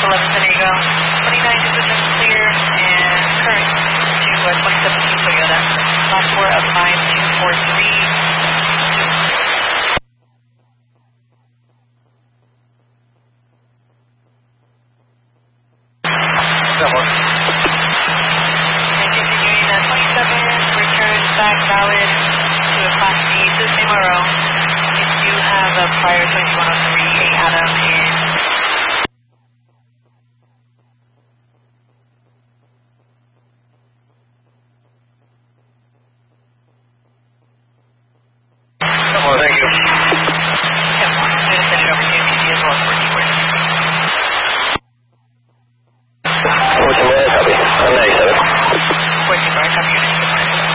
11 San Diego. 29 is clear, and current to 2017 Toyota. Last 4 of 5243. That works. And continuing 27, return back valid to a Class B to the same row. If you have a prior 2103 Atom in Well, thank you.